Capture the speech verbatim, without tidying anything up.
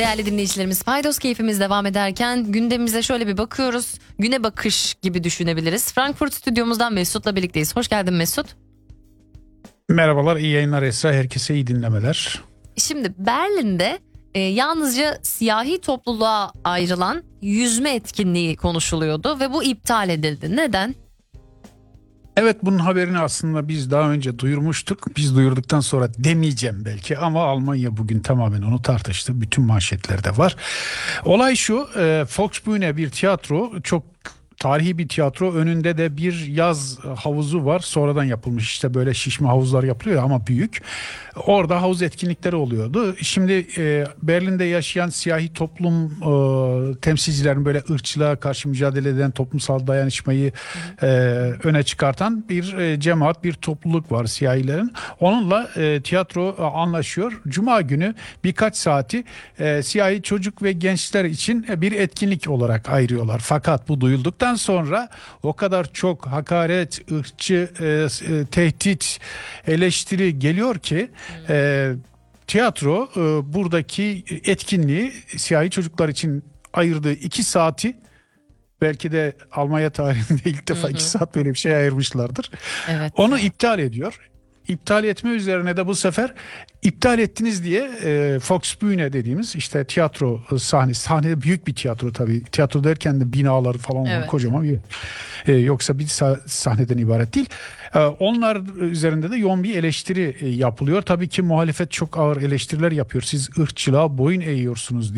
Değerli dinleyicilerimiz, Paydos keyfimiz devam ederken gündemimize şöyle bir bakıyoruz. Güne bakış gibi düşünebiliriz. Frankfurt stüdyomuzdan Mesut'la birlikteyiz. Hoş geldin Mesut. Merhabalar, iyi yayınlar Esra. Herkese iyi dinlemeler. Şimdi Berlin'de e, yalnızca siyahi topluluğa ayrılan yüzme etkinliği konuşuluyordu ve bu iptal edildi. Neden? Evet, bunun haberini aslında biz daha önce duyurmuştuk. Biz duyurduktan sonra demeyeceğim belki ama Almanya bugün tamamen onu tartıştı. Bütün manşetlerde var. Olay şu, e, Volksbühne bir tiyatro, çok tarihi bir tiyatro. Önünde de bir yaz havuzu var. Sonradan yapılmış, işte böyle şişme havuzlar yapılıyor ama büyük. Orada havuz etkinlikleri oluyordu. Şimdi e, Berlin'de yaşayan siyahi toplum e, temsilcilerin böyle ırkçılığa karşı mücadele eden, toplumsal dayanışmayı e, öne çıkartan bir e, cemaat, bir topluluk var siyahilerin. Onunla e, tiyatro e, anlaşıyor. Cuma günü birkaç saati e, siyahi çocuk ve gençler için e, bir etkinlik olarak ayırıyorlar. Fakat bu duyulduktan sonra o kadar çok hakaret, ırkçı, e, e, tehdit, eleştiri geliyor ki e, tiyatro e, buradaki etkinliği, siyahi çocuklar için ayırdığı iki saati, belki de Almanya tarihinde ilk defa iki saat böyle bir şey ayırmışlardır. Evet. Onu iptal ediyor. İptal etme üzerine de bu sefer iptal ettiniz diye e, Volksbühne dediğimiz işte tiyatro sahnesi, sahnede büyük bir tiyatro tabii. Tiyatro derken de binaları falan Evet. var, kocaman bir e, yoksa bir sahneden ibaret değil. E, onlar üzerinde de yoğun bir eleştiri e, yapılıyor. Tabii ki muhalefet çok ağır eleştiriler yapıyor. Siz ırkçılığa boyun eğiyorsunuz diye.